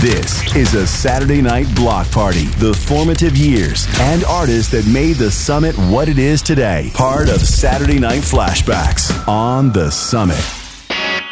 This is a Saturday Night Block Party. The formative years and artists that made the Summit what it is today. Part of Saturday Night Flashbacks on the Summit.